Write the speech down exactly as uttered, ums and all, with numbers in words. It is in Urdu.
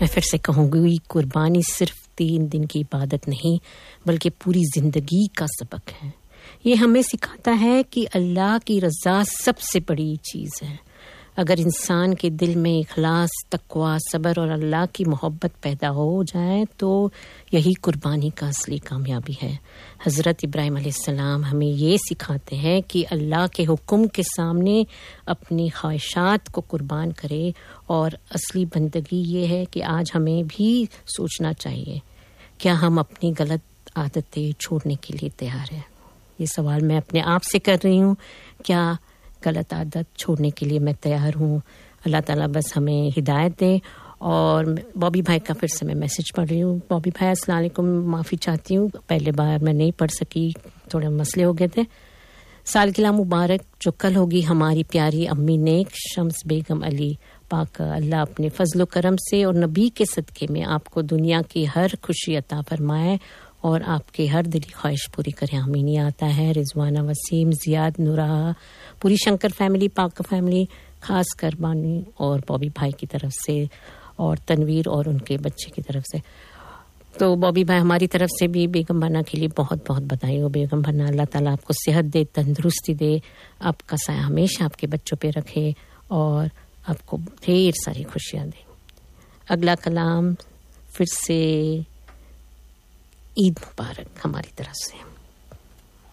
میں پھر سے کہوں گی، قربانی صرف تین دن کی عبادت نہیں بلکہ پوری زندگی کا سبق ہے. یہ ہمیں سکھاتا ہے کہ اللہ کی رضا سب سے بڑی چیز ہے. اگر انسان کے دل میں اخلاص، تقوی، صبر اور اللہ کی محبت پیدا ہو جائے تو یہی قربانی کا اصلی کامیابی ہے. حضرت ابراہیم علیہ السلام ہمیں یہ سکھاتے ہیں کہ اللہ کے حکم کے سامنے اپنی خواہشات کو قربان کرے، اور اصلی بندگی یہ ہے کہ آج ہمیں بھی سوچنا چاہیے کیا ہم اپنی غلط عادتیں چھوڑنے کے لیے تیار ہیں. یہ سوال میں اپنے آپ سے کر رہی ہوں، کیا غلط عادت چھوڑنے کے لیے میں تیار ہوں؟ اللہ تعالیٰ بس ہمیں ہدایت دے. اور بابی بھائی کا پھر سے میں میسج پڑھ رہی ہوں. بابی بھائی السلام علیکم، معافی چاہتی ہوں، پہلے بار میں نہیں پڑھ سکی، تھوڑے مسئلے ہو گئے تھے. سالگرہ مبارک جو کل ہوگی ہماری پیاری امی نیک شمس بیگم علی پاک، اللہ اپنے فضل و کرم سے اور نبی کے صدقے میں آپ کو دنیا کی ہر خوشی عطا فرمائے اور آپ کے ہر دلی خواہش پوری کرے. آمین. یہ آتا ہے رضوانہ وسیم، زیاد، نورا، پوری شنکر فیملی، پاک فیملی، خاص کر بانی اور بابی بھائی کی طرف سے، اور تنویر اور ان کے بچے کی طرف سے. تو بابی بھائی ہماری طرف سے بھی بیگم بنا کے لیے بہت بہت بدائی ہو. بیگم بنا، اللہ تعالیٰ آپ کو صحت دے، تندرستی دے، آپ کا سایہ ہمیشہ آپ کے بچوں پہ رکھے اور آپ کو ڈھیر ساری خوشیاں دے. اگلا کلام پھر سے عید مبارک ہماری طرف سے.